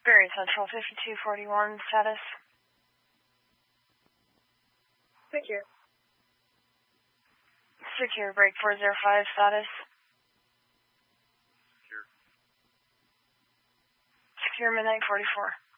Berry Central 5241 status. Secure. Secure break 405 status. Secure. Secure midnight 44.